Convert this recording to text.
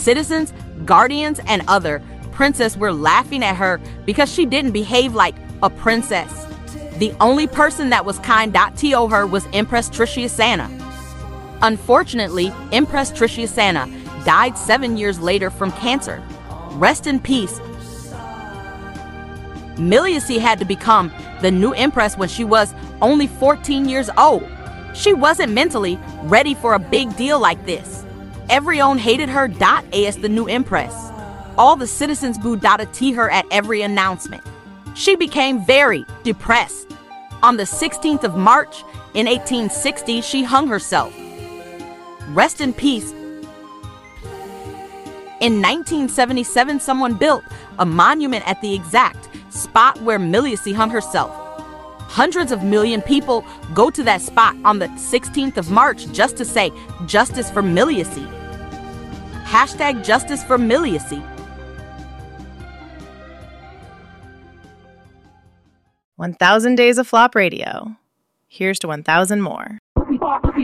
citizens, guardians, and other princess were laughing at her because she didn't behave like a princess. The only person that was kind to her was Empress Trishiasana. Unfortunately, Empress Trishiasana died 7 years later from cancer. Rest in peace. Miliacy had to become the new empress when she was only 14 years old. She wasn't mentally ready for a big deal like this. Everyone hated her as the new empress. All the citizens booed her at every announcement. She became very depressed. On the 16th of March in 1860, she hung herself. Rest in peace. In 1977, someone built a monument at the exact spot where Miliacy hung herself. Hundreds of million people go to that spot on the 16th of March just to say justice for Miliacy. Hashtag justice for Miliacy. 1,000 Days of Flop Radio. Here's to 1,000 more.